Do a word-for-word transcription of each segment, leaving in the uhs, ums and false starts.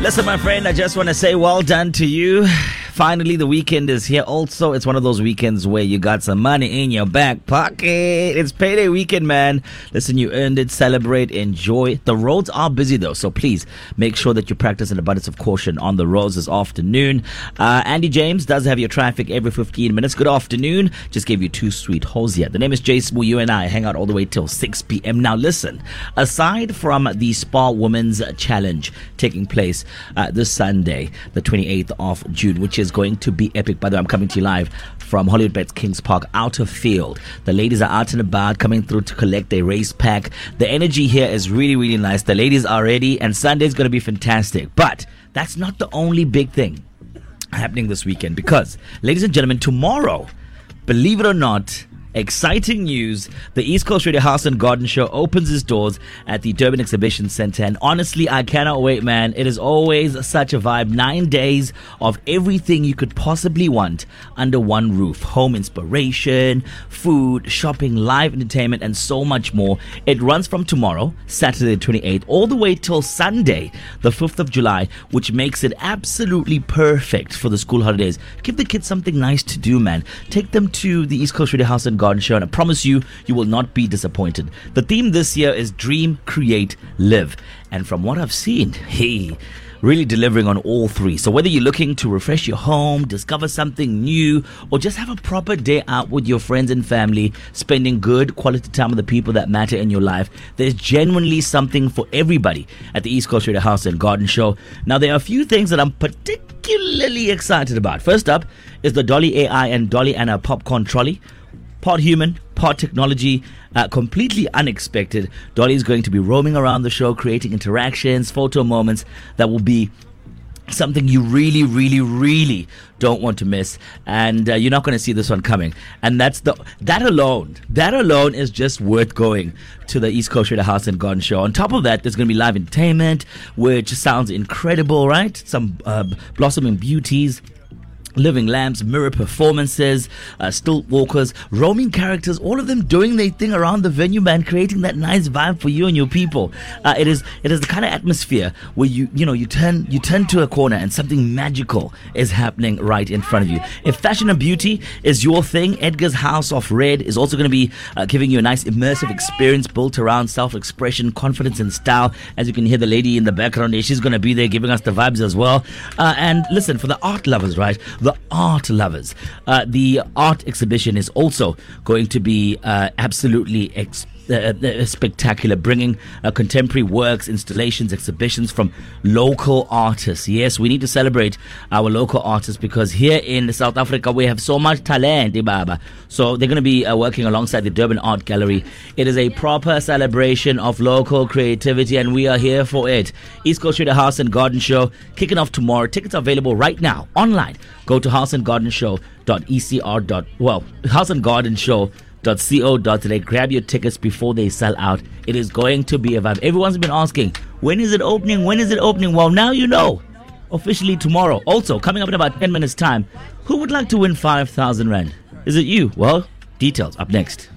Listen, my friend, I just want to say well done to you. Finally, the weekend is here. Also, it's one of those weekends where you got some money in your back pocket. It's payday weekend, man. Listen, you earned it. Celebrate, enjoy. The roads are busy, though, so please make sure that you practice an abundance of caution on the roads this afternoon. Uh, Andy James does have your traffic every fifteen minutes. Good afternoon. Just gave you two sweet holes here. The name is Jay Smoo. You and I hang out all the way till six p.m. Now, listen, aside from the Spa Women's Challenge taking place uh, this Sunday, the twenty-eighth of June, which is going to be epic. By the way, I'm coming to you live from Hollywood Bets Kings Park, Outer Field. The ladies are out and about, coming through to collect a race pack. The energy here is really, really nice. The ladies are ready, and Sunday's going to be fantastic. But that's not the only big thing happening this weekend, because, ladies and gentlemen, tomorrow, believe it or not, exciting news. The East Coast Radio House and Garden Show opens its doors at the Durban Exhibition Centre. And honestly, I cannot wait, man. It is always such a vibe. Nine days of everything you could possibly want under one roof. Home inspiration, food, shopping, live entertainment, and so much more. It runs from tomorrow, Saturday the twenty-eighth, all the way till Sunday, the fifth of July, which makes it absolutely perfect for the school holidays. Give the kids something nice to do, man. Take them to the East Coast Radio House and Garden Show, and I promise you, you will not be disappointed. The theme this year is Dream, Create, Live. And from what I've seen, hey, really delivering on all three. So whether you're looking to refresh your home, discover something new, or just have a proper day out with your friends and family, spending good quality time with the people that matter in your life, there's genuinely something for everybody at the East Coast Radio House and Garden Show. Now, there are a few things that I'm particularly excited about. First up is the Dolly A I and Dolly Anna popcorn trolley. Part human, part technology, uh, completely unexpected. Dolly is going to be roaming around the show, creating interactions, photo moments that will be something you really, really, really don't want to miss. And uh, you're not going to see this one coming. And that's the that alone, that alone is just worth going to the East Coast Radio House and Garden Show. On top of that, there's going to be live entertainment, which sounds incredible, right? Some uh, blossoming beauties, living lamps, mirror performances, uh, stilt walkers, roaming characters, all of them doing their thing around the venue, man, creating that nice vibe for you and your people. Uh, it is it is the kind of atmosphere where you you know you turn you turn to a corner and something magical is happening right in front of you. If fashion and beauty is your thing, Edgar's House of Red is also going to be uh, giving you a nice immersive experience built around self-expression, confidence, and style. As you can hear the lady in the background there, she's going to be there giving us the vibes as well. Uh, and listen, for the art lovers, right? The art lovers. Uh, the art exhibition is also going to be uh, absolutely ex- uh, uh, spectacular, bringing uh, contemporary works, installations, exhibitions from local artists. Yes, we need to celebrate our local artists, because here in South Africa we have so much talent, Ibaba. So they're going to be uh, working alongside the Durban Art Gallery. It is a proper celebration of local creativity, and we are here for it. East Coast Radio House and Garden Show kicking off tomorrow. Tickets are available right now online. Go to house and garden show dot e c r. Well, house and garden show dot co dot za. Grab your tickets before they sell out. It is going to be a vibe. Everyone's been asking, when is it opening? When is it opening? Well, now you know. Officially tomorrow. Also, coming up in about ten minutes time, who would like to win five thousand rand? Is it you? Well, details up next.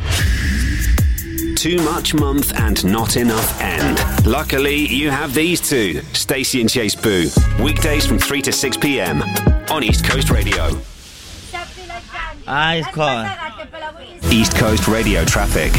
Too much month and not enough end. Luckily, you have these two, Stacey and Chase Boo. Weekdays from three to six p.m. on East Coast Radio. Eyes caught. East Coast Radio traffic.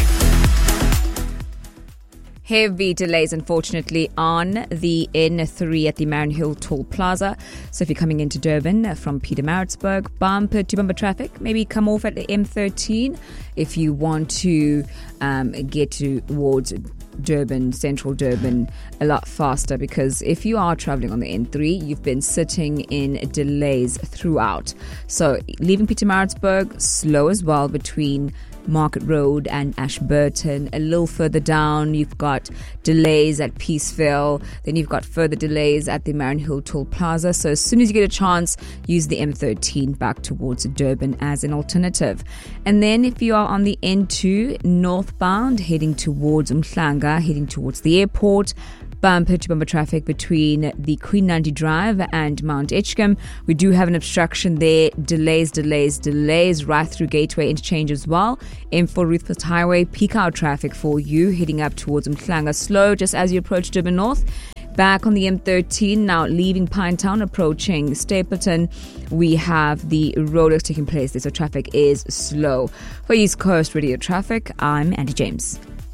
Heavy delays, unfortunately, on the N three at the Marion Hill Toll Plaza. So if you're coming into Durban from Pietermaritzburg, bumper to bumper traffic, maybe come off at the M thirteen if you want to um, get towards Durban, central Durban, a lot faster, because if you are traveling on the N three, you've been sitting in delays throughout. So leaving Pietermaritzburg, slow as well between Market Road and Ashburton. A little further down, you've got delays at Peaceville. Then you've got further delays at the Marion Hill Toll Plaza. So as soon as you get a chance, use the M thirteen back towards Durban as an alternative. And then if you are on the N two northbound, heading towards Umhlanga, heading towards the airport, bumper to bumper traffic between the Queen Nandi Drive and Mount Etchcombe. We do have an obstruction there. Delays, delays, delays right through Gateway Interchange as well. M four Ruthfest Highway, peak hour traffic for you heading up towards Umhlanga. Slow just as you approach Durban North. Back on the M thirteen, now leaving Pinetown, approaching Stapleton, we have the roadworks taking place there, so traffic is slow. For East Coast Radio Traffic, I'm Andy James.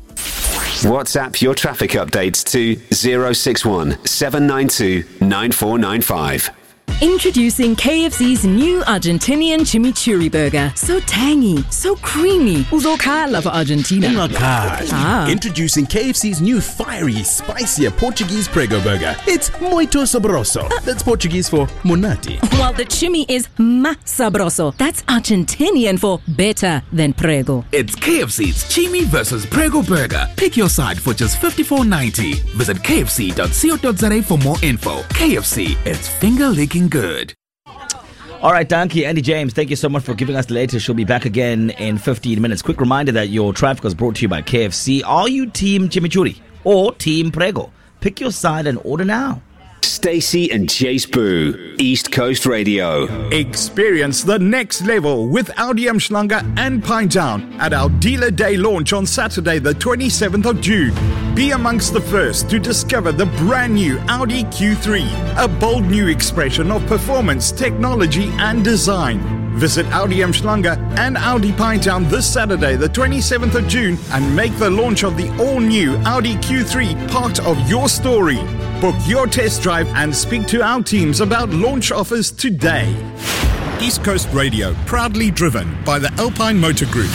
WhatsApp your traffic updates to zero six one seven nine two nine four nine five. Introducing K F C's new Argentinian chimichurri burger. So tangy, so creamy. Uzokhala for Argentina. Ungakhazi. Ah. Introducing K F C's new fiery, spicier Portuguese prego burger. It's muito sabroso. Uh, That's Portuguese for monati. While the chimi is más sabroso. That's Argentinian for better than prego. It's K F C's Chimi versus Prego Burger. Pick your side for just fifty-four ninety. Visit k f c dot co dot za for more info. K F C, it's finger licking good. All right, Danke, Andy James, thank you so much for giving us the latest. She'll be back again in fifteen minutes. Quick reminder that your traffic was brought to you by K F C. Are you Team Chimichurri or Team Prego? Pick your side and order now. Stacey and Chase Boo, East Coast Radio. Experience the next level with Audi Umhlanga and Pinetown at our Dealer Day launch on Saturday, the twenty-seventh of June. Be amongst the first to discover the brand new Audi Q three, a bold new expression of performance, technology and design. Visit Audi Umhlanga and Audi Pinetown this Saturday, the twenty-seventh of June, and make the launch of the all-new Audi Q three part of your story. Book your test drive and speak to our teams about launch offers today. East Coast Radio, proudly driven by the Alpine Motor Group.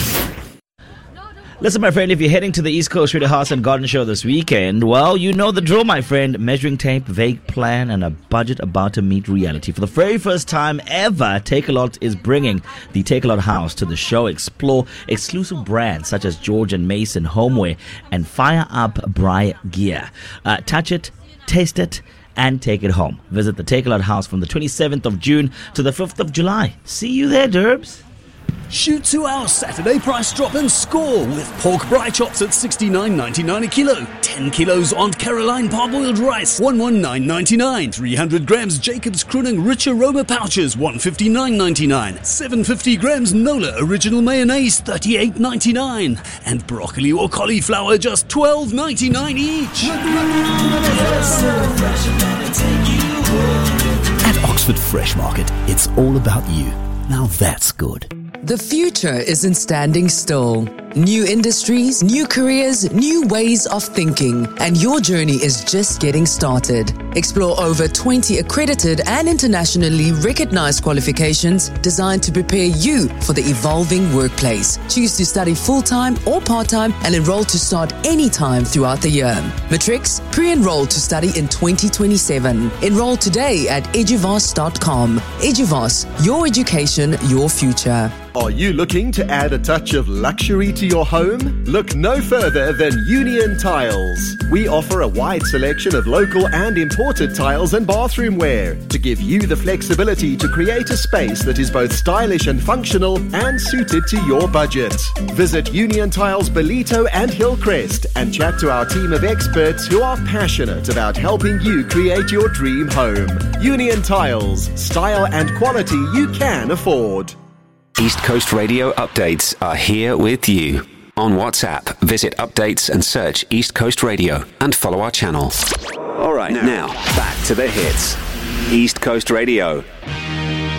Listen, my friend, if you're heading to the East Coast Radio House and Garden Show this weekend, well, you know the drill, my friend. Measuring tape, vague plan, and a budget about to meet reality. For the very first time ever, Takealot is bringing the Takealot House to the show. Explore exclusive brands such as George and Mason Homeware and Fire Up Braai Gear. Uh, touch it, taste it, and take it home. Visit the Takealot House from the twenty-seventh of June to the fifth of July. See you there, Derbs. Shoot to our Saturday price drop and score with pork braai chops at sixty-nine ninety-nine a kilo, ten kilos Aunt Caroline parboiled rice, one hundred nineteen ninety-nine, three hundred grams Jacob's Kruning Rich Aroma pouches, one hundred fifty-nine ninety-nine, seven hundred fifty grams Nola Original Mayonnaise, thirty-eight ninety-nine, and broccoli or cauliflower just twelve ninety-nine each. At Oxford Fresh Market, it's all about you. Now that's good. The future isn't standing still. New industries, new careers, new ways of thinking, and your journey is just getting started. Explore over twenty accredited and internationally recognized qualifications designed to prepare you for the evolving workplace. Choose to study full-time or part-time and enroll to start anytime throughout the year. Matrix, pre-enroll to study in twenty twenty-seven. Enroll today at eduvas dot com. Eduvas, your education, your future. Are you looking to add a touch of luxury to your home? Look no further than Union Tiles. We offer a wide selection of local and imported tiles and bathroom wear to give you the flexibility to create a space that is both stylish and functional and suited to your budget. Visit Union Tiles Belito and Hillcrest and chat to our team of experts who are passionate about helping you create your dream home. Union Tiles, style and quality you can afford. East Coast Radio updates are here with you. On WhatsApp, visit updates and search East Coast Radio and follow our channel. All right, now, now back to the hits. East Coast Radio.